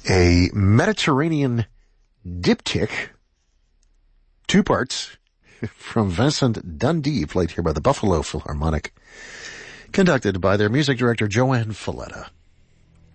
A Mediterranean diptych, 2 parts, from Vincent Dundee, played here by the Buffalo Philharmonic, conducted by their music director Joanne Falletta.